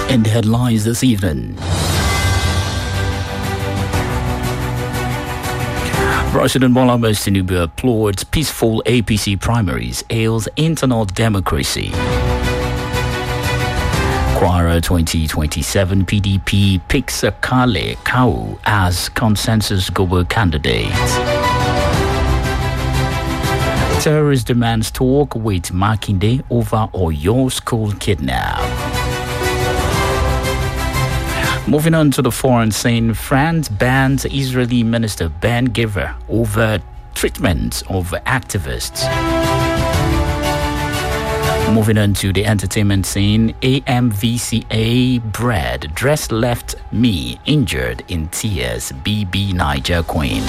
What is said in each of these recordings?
In the headlines this evening, President Bola Ahmed Tinubu applauds peaceful APC primaries, hails internal democracy. Kwara 2027 PDP picks Kale Kau as consensus Gobo candidate. Terrorist demands talk with Makinde over Oyo school kidnap. Moving on to the foreign scene, France bans Israeli Minister Ben Gvir over treatment of activists. Moving on to the entertainment scene, AMVCA Bread dress left me injured in tears, BB Niger Queen.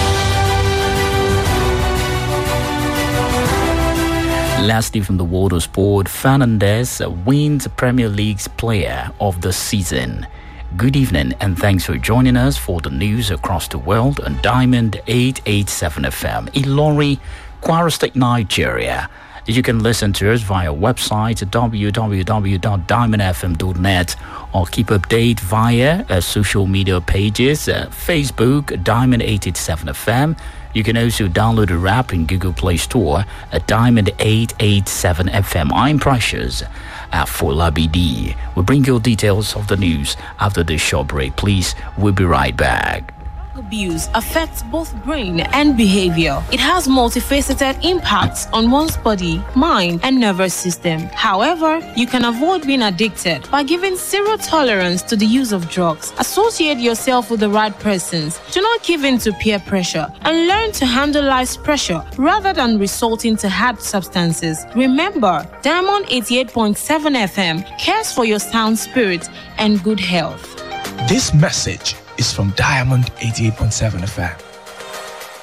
Lastly, from the world of sport, Fernandes wins Premier League's Player of the Season. Good evening and thanks for joining us for the news across the world on Diamond 887 FM, Ilori, Kwara State, Nigeria. You can listen to us via website www.diamondfm.net or keep update via social media pages, Facebook, Diamond 887 FM. You can also download the app in Google Play Store at Diamond 887 FM. I'm Precious at Folabidi. We'll bring you details of the news after this short break. Please, we'll be right back. Abuse affects both brain and behavior. It has multifaceted impacts on one's body, mind, and nervous system. However, you can avoid being addicted by giving zero tolerance to the use of drugs. Associate yourself with the right persons. Do not give in to peer pressure and learn to handle life's pressure rather than resorting to hard substances. Remember, Diamond 88.7 FM cares for your sound spirit and good health. This message is from Diamond 88.7 FM.